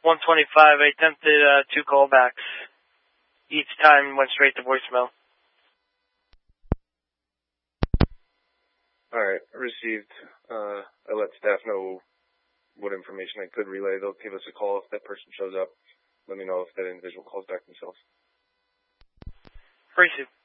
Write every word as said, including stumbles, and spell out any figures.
one twenty-five, I attempted uh, two callbacks. Each time went straight to voicemail. Alright, received. Uh, I let staff know what information I could relay. They'll give us a call if that person shows up. Let me know if that individual calls back themselves. Appreciate it.